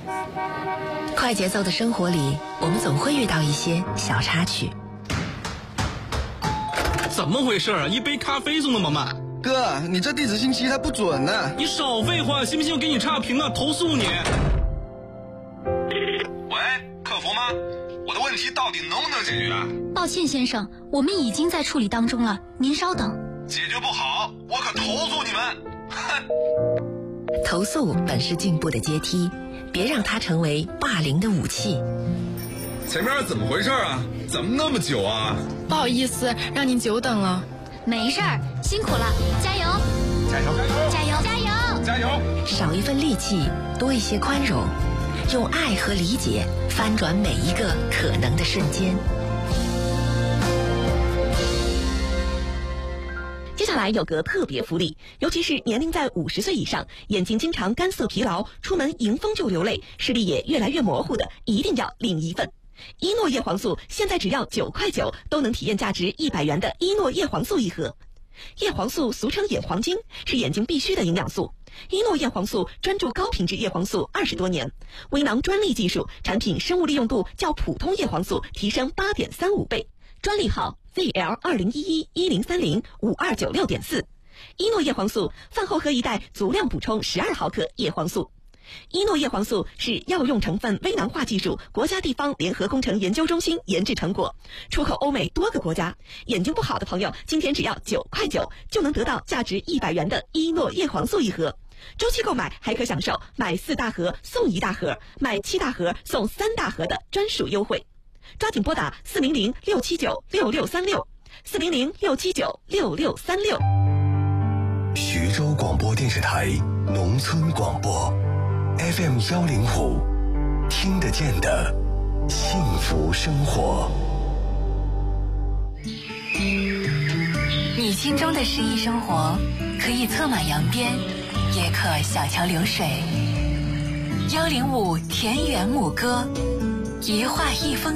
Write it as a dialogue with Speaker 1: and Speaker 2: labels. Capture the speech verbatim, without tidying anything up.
Speaker 1: 快节奏的生活里，我们总会遇到一些小插曲。
Speaker 2: 怎么回事啊？一杯咖啡送那么慢？
Speaker 3: 哥，你这地址信息它不准呢、啊。
Speaker 2: 你少废话，信不信我给你差评啊？投诉你！
Speaker 4: 喂，客服吗？我的问题到底能不能解决啊？
Speaker 5: 抱歉先生，我们已经在处理当中了，您稍等。
Speaker 4: 解决不好，我可投诉你们！哼！
Speaker 1: 投诉本是进步的阶梯，别让它成为霸凌的武器。
Speaker 4: 前面怎么回事啊？怎么那么久啊？
Speaker 6: 不好意思，让您久等了。
Speaker 5: 没事儿，辛苦了，加油！
Speaker 4: 加油！
Speaker 5: 加油！加油！
Speaker 4: 加油！
Speaker 1: 少一份戾气，多一些宽容，用爱和理解翻转每一个可能的瞬间。
Speaker 7: 接下来有个特别福利，尤其是年龄在五十岁以上，眼睛经常干涩疲劳，出门迎风就流泪，视力也越来越模糊的，一定要领一份。伊诺叶黄素现在只要九块九，都能体验价值一百元的伊诺叶黄素一盒。叶黄素俗称眼黄金，是眼睛必需的营养素。伊诺叶黄素专注高品质叶黄素二十多年，微囊专利技术，产品生物利用度较普通叶黄素提升 八点三五 倍，专利号 Z L 二零一一一零三零五二九六点四。伊诺叶黄素饭后喝一袋，足量补充十二毫克叶黄素。伊诺叶黄素是药用成分微囊化技术国家地方联合工程研究中心研制成果，出口欧美多个国家。眼睛不好的朋友，今天只要九块九就能得到价值一百元的伊诺叶黄素一盒。周期购买还可享受买四大盒送一大盒，买七大盒送三大盒的专属优惠。抓紧拨打四零零六七九六六三六，四零零六七九六六三六。
Speaker 8: 徐州广播电视台农村广播 F M 幺零五，听得见的幸福生活。
Speaker 9: 你心中的诗意生活，可以策马扬鞭，也可小桥流水。幺零五田园牧歌，一画一风